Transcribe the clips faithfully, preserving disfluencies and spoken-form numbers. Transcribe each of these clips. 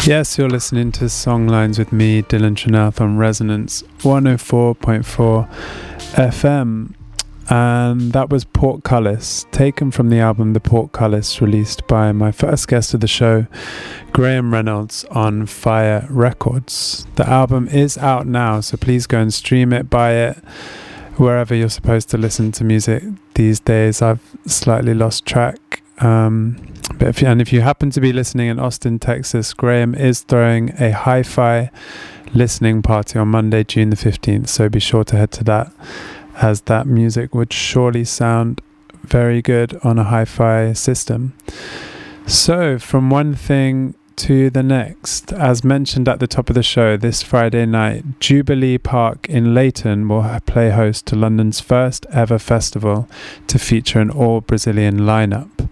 Yes, you're listening to Songlines with me, Dylan Trinath, on Resonance one oh four point four F M. And that was Portcullis, taken from the album The Portcullis, released by my first guest of the show, Graham Reynolds, on Fire Records. The album is out now, so please go and stream it, buy it, wherever you're supposed to listen to music these days. I've slightly lost track. Um, but if you, and if you happen to be listening in Austin, Texas, Graham is throwing a hi-fi listening party on Monday, June the fifteenth, so be sure to head to that, as that music would surely sound very good on a hi-fi system. So, from one thing to the next, as mentioned at the top of the show, this Friday night, Jubilee Park in Leighton will play host to London's first ever festival to feature an all-Brazilian lineup.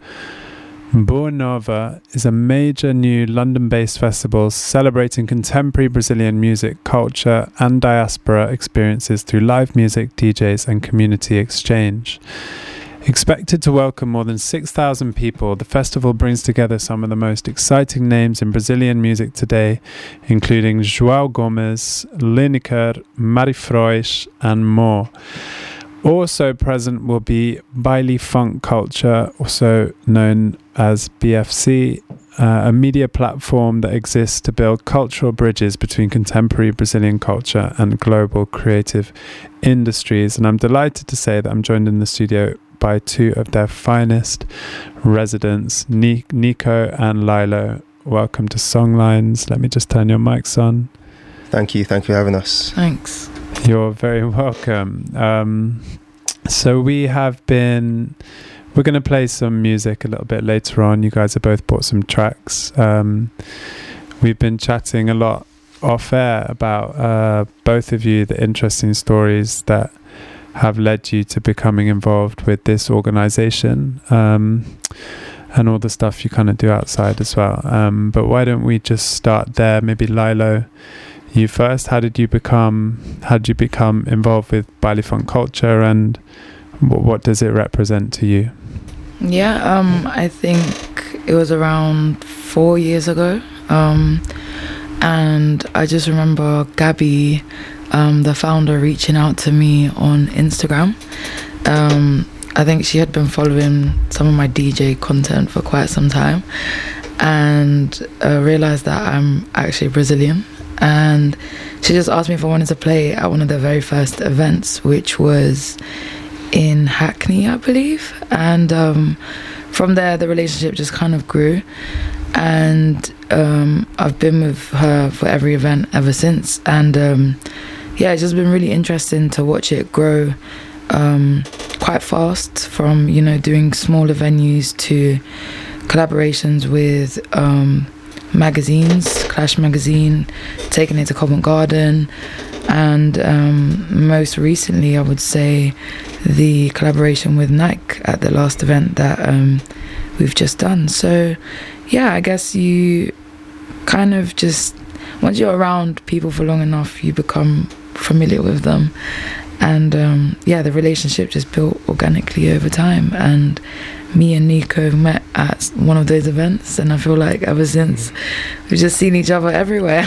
Boa Nova is a major new London-based festival celebrating contemporary Brazilian music, culture and diaspora experiences through live music, D Js and community exchange. Expected to welcome more than six thousand people, the festival brings together some of the most exciting names in Brazilian music today, including João Gomes, Lineker, Mari Frois and more. Also present will be Baile Funk Culture, also known as B F C, uh, a media platform that exists to build cultural bridges between contemporary Brazilian culture and global creative industries. And I'm delighted to say that I'm joined in the studio by two of their finest residents, Ni- Nico and Lilo. Welcome to Songlines. Let me just turn your mics on. Thank you. Thank you for having us. Thanks. You're very welcome. Um, so we have been, we're going to play some music a little bit later on. You guys have both brought some tracks. Um, we've been chatting a lot off air about uh, both of you, the interesting stories that have led you to becoming involved with this organization, um, and all the stuff you kind of do outside as well. Um, but why don't we just start there? Maybe Lilo, you first. How did you become how did you become involved with Baile Funk Culture, and what, what does it represent to you? Yeah, um, I think it was around four years ago, um, and I just remember Gabby, um, the founder, reaching out to me on Instagram. Um, I think she had been following some of my D J content for quite some time, and uh, realised that I'm actually Brazilian. And she just asked me if I wanted to play at one of their very first events, which was in Hackney, I believe. And um, from there, the relationship just kind of grew. And um, I've been with her for every event ever since. And um, yeah, it's just been really interesting to watch it grow um, quite fast, from, you know, doing smaller venues to collaborations with um, magazines, Clash Magazine, taking it to Covent Garden, and um, most recently I would say the collaboration with Nike at the last event that um, we've just done. So yeah, I guess you kind of just, once you're around people for long enough, you become familiar with them, and um, yeah, the relationship just built organically over time. And me and Nico met at one of those events, and I feel like ever since we've just seen each other everywhere,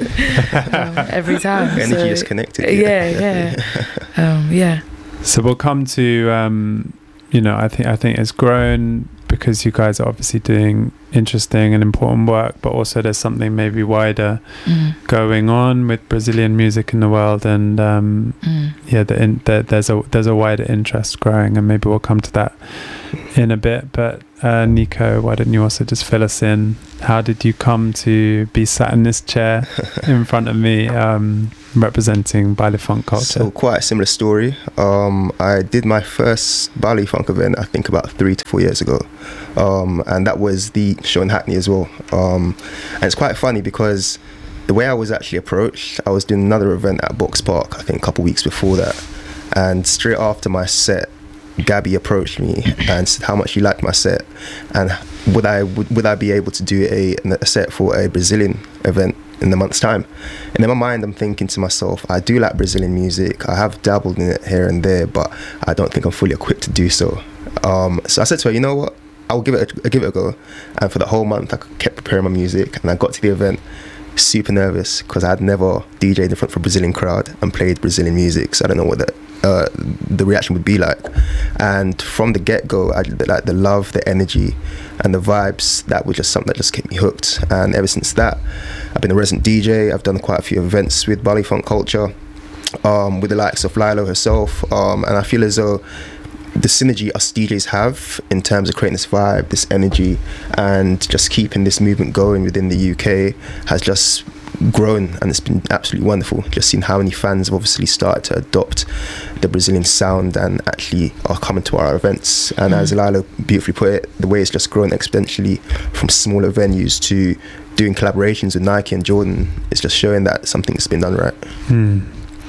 um, every time. Energy so, is connected. Yeah, yeah, yeah. um, yeah. So we'll come to, um, you know, I think I think it's grown because you guys are obviously doing interesting and important work, but also there's something maybe wider mm. going on with Brazilian music in the world, and um, mm. yeah, the in, the, there's a there's a wider interest growing, and maybe we'll come to that in a bit. But uh, Nico, why don't you also just fill us in? How did you come to be sat in this chair in front of me, um, representing Baile Funk Culture? So quite a similar story. Um, I did my first Baile Funk event, I think about three to four years ago, um, and that was the show in Hackney as well. Um, and it's quite funny because the way I was actually approached, I was doing another event at Box Park, I think a couple of weeks before that, and straight after my set, Gabby approached me and said how much she liked my set, and would I would, would I be able to do a, a set for a Brazilian event in a month's time. And in my mind, I'm thinking to myself, I do like Brazilian music, I have dabbled in it here and there, but I don't think I'm fully equipped to do so. Um, so I said to her, you know what, I'll give it a, I'll give it a go. And for the whole month, I kept preparing my music, and I got to the event super nervous because I had never D J'd in front of a Brazilian crowd and played Brazilian music, so I don't know what the uh, the reaction would be like. And from the get-go, I, like the love, the energy, and the vibes, that was just something that just kept me hooked. And ever since that, I've been a resident D J. I've done quite a few events with Bali Funk Culture, um, with the likes of Lilo herself, um, and I feel as though the synergy us D Js have in terms of creating this vibe, this energy, and just keeping this movement going within the U K has just grown, and it's been absolutely wonderful. Just seeing how many fans have obviously started to adopt the Brazilian sound and actually are coming to our events. And mm. as Lilo beautifully put it, the way it's just grown exponentially from smaller venues to doing collaborations with Nike and Jordan, it's just showing that something's been done right. Mm.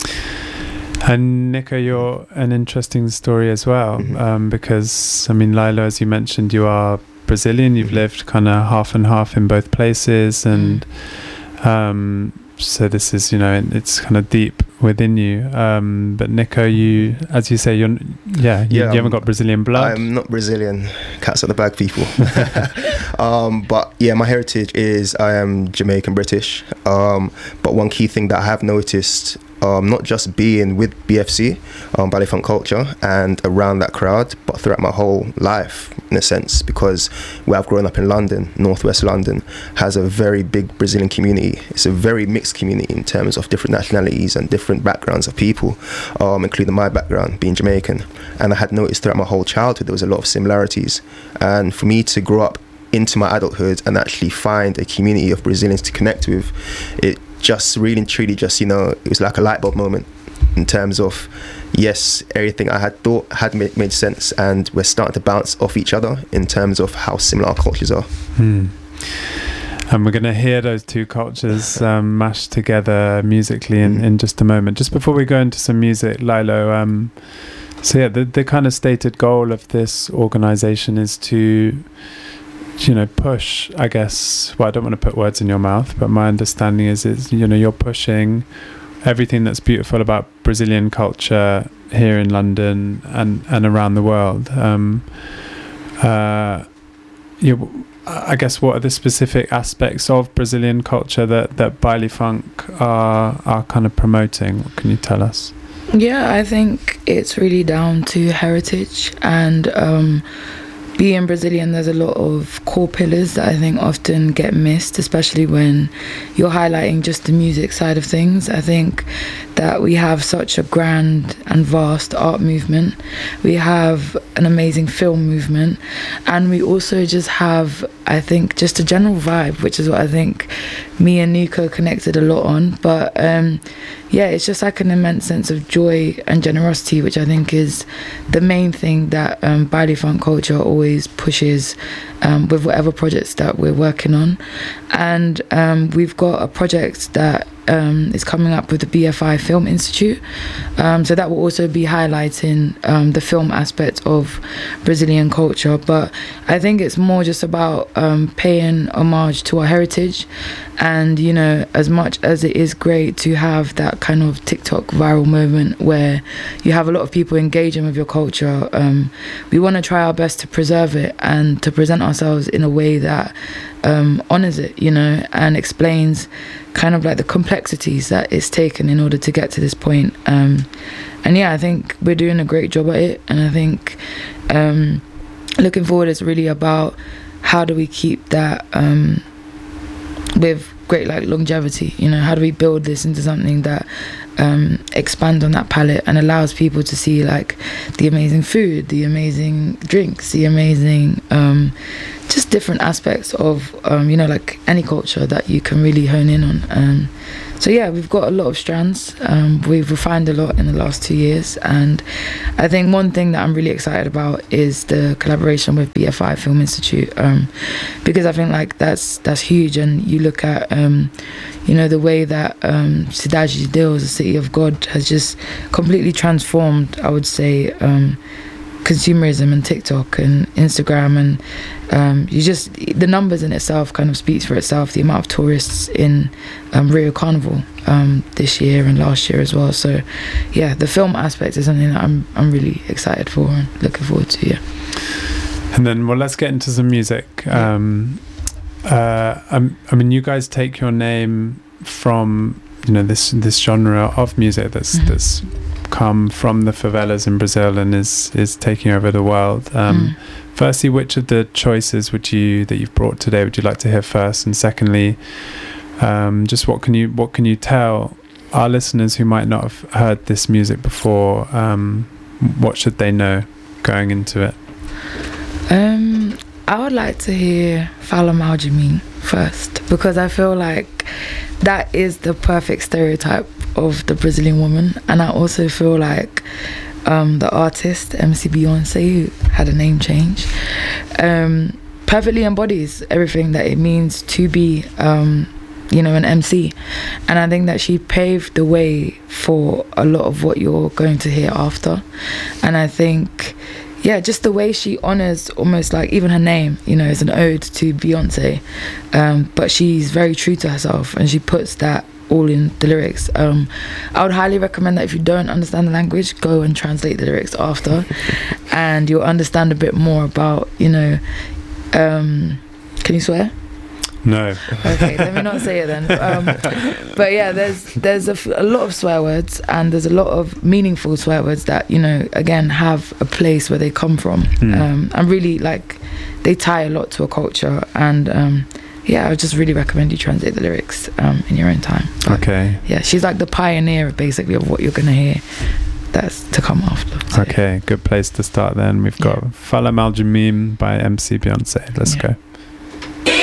And Nico, you're an interesting story as well, mm-hmm. um, because, I mean, Lilo, as you mentioned, you are Brazilian. You've mm-hmm. lived kind of half and half in both places, and um, so this is, you know, it's kind of deep within you. Um, but Nico, you, as you say, you're, yeah, you, yeah, you haven't got Brazilian blood. I'm not Brazilian. Cats out the bag, people. um, but yeah, my heritage is I am Jamaican British. Um, but one key thing that I have noticed, Um, not just being with B F C, um, Bali Funk Culture, and around that crowd, but throughout my whole life, in a sense, because where I've grown up in London, Northwest London, has a very big Brazilian community. It's a very mixed community in terms of different nationalities and different backgrounds of people, um, including my background, being Jamaican. And I had noticed throughout my whole childhood there was a lot of similarities. And for me to grow up into my adulthood and actually find a community of Brazilians to connect with, it just really and truly just, you know, it was like a light bulb moment in terms of, yes, everything I had thought had made, made sense, and we're starting to bounce off each other in terms of how similar our cultures are. Hmm. And we're going to hear those two cultures um, mashed together musically in, mm. in just a moment. Just before we go into some music, Lilo, um, so yeah, the, the kind of stated goal of this organisation is to, you know, push, I guess, well, I don't want to put words in your mouth, but my understanding is, is, you know, you're pushing everything that's beautiful about Brazilian culture here in London and, and around the world. Um, uh, you, I guess, what are the specific aspects of Brazilian culture that, that Bali Funk are, are kind of promoting? What can you tell us? Yeah, I think it's really down to heritage, and um, being Brazilian, there's a lot of core pillars that I think often get missed, especially when you're highlighting just the music side of things. I think that we have such a grand and vast art movement. We have an amazing film movement, and we also just have, I think, just a general vibe, which is what I think me and Nico connected a lot on. But um, yeah, it's just like an immense sense of joy and generosity, which I think is the main thing that um, Bali Funk Culture always pushes um, with whatever projects that we're working on. And um, we've got a project that Um, is coming up with the B F I Film Institute, um, so that will also be highlighting um, the film aspect of Brazilian culture. But I think it's more just about um, paying homage to our heritage, and, you know, as much as it is great to have that kind of TikTok viral moment where you have a lot of people engaging with your culture, um, we want to try our best to preserve it and to present ourselves in a way that um, honours it, you know, and explains kind of like the complexities that it's taken in order to get to this point. Um, and yeah, I think we're doing a great job at it. And I think um, looking forward is really about how do we keep that um, with great like longevity, you know, how do we build this into something that um, expands on that palette and allows people to see like the amazing food, the amazing drinks, the amazing um, just different aspects of um, you know, like any culture that you can really hone in on. Um, so yeah, we've got a lot of strands. Um, we've refined a lot in the last two years, and I think one thing that I'm really excited about is the collaboration with B F I Film Institute, um, because I think like that's that's huge. And you look at um, you know, the way that um, Cidade de Deus, the City of God, has just completely transformed, I would say, um, consumerism and TikTok and Instagram, and um, you just, the numbers in itself kind of speaks for itself. The amount of tourists in um, Rio Carnival um, this year and last year as well. So yeah, the film aspect is something that I'm I'm really excited for and looking forward to. Yeah. And then, well, let's get into some music. Um, uh, I, I mean, you guys take your name from, you know, this this genre of music that's mm. that's come from the favelas in Brazil and is is taking over the world. Um, mm. Firstly, which of the choices would you that you've brought today would you like to hear first? And secondly, um, just what can you what can you tell our listeners who might not have heard this music before? Um, what should they know going into it? Um, I would like to hear Fala Mal de Mim first, because I feel like that is the perfect stereotype of the Brazilian woman, and I also feel like um, the artist M C Beyonce, who had a name change, um, perfectly embodies everything that it means to be um, you know, an M C. And I think that she paved the way for a lot of what you're going to hear after. And I think, yeah, just the way she honors almost like even her name, you know, is an ode to Beyonce. Um, but she's very true to herself, and she puts that all in the lyrics. Um, I would highly recommend that if you don't understand the language, go and translate the lyrics after, and you'll understand a bit more about, you know, um, can you swear? No. Okay, let me not say it then. Um, but yeah, there's there's a, f- a lot of swear words, and there's a lot of meaningful swear words that, you know, again, have a place where they come from. Mm. Um, and really, like, they tie a lot to a culture. And um, yeah, I would just really recommend you translate the lyrics um, in your own time. But, okay. Yeah, she's like the pioneer, basically, of what you're going to hear that's to come after. So, okay, good place to start then. We've got yeah. Fala Mal de Mim by M C Beyonce. Let's yeah. go.